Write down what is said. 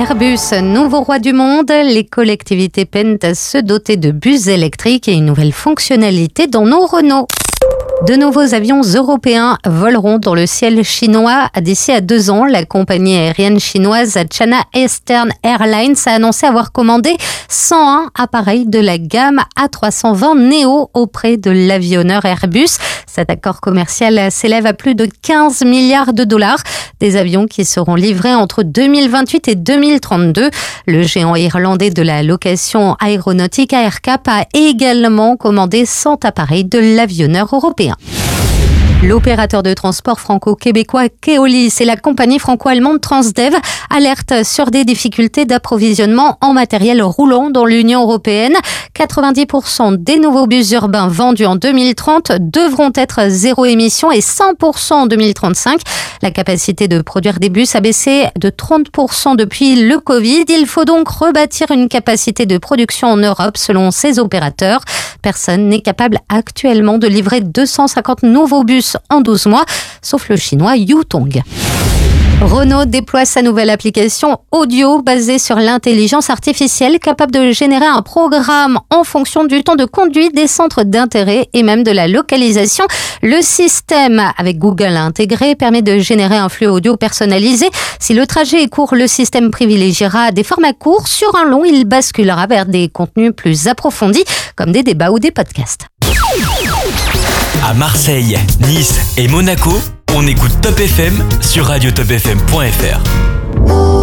Airbus, nouveau roi du monde, les collectivités peinent à se doter de bus électriques et une nouvelle fonctionnalité dans nos Renault. De nouveaux avions européens voleront dans le ciel chinois d'ici à 2 ans. La compagnie aérienne chinoise China Eastern Airlines a annoncé avoir commandé 101 appareils de la gamme A320 Neo auprès de l'avionneur Airbus. Cet accord commercial s'élève à plus de 15 milliards de dollars. Des avions qui seront livrés entre 2028 et 2032. Le géant irlandais de la location aéronautique AerCap a également commandé 100 appareils de l'avionneur européen. L'opérateur de transport franco-québécois Keolis et la compagnie franco-allemande Transdev alertent sur des difficultés d'approvisionnement en matériel roulant dans l'Union européenne. 90% des nouveaux bus urbains vendus en 2030 devront être zéro émission et 100% en 2035. La capacité de produire des bus a baissé de 30% depuis le Covid. Il faut donc rebâtir une capacité de production en Europe selon ces opérateurs. Personne n'est capable actuellement de livrer 250 nouveaux bus en 12 mois, sauf le chinois Yutong. Renault déploie sa nouvelle application audio basée sur l'intelligence artificielle, capable de générer un programme en fonction du temps de conduite, des centres d'intérêt et même de la localisation. Le système, avec Google intégré, permet de générer un flux audio personnalisé. Si le trajet est court, le système privilégiera des formats courts. Sur un long, il basculera vers des contenus plus approfondis, comme des débats ou des podcasts. À Marseille, Nice et Monaco, on écoute Top FM sur radiotopfm.fr.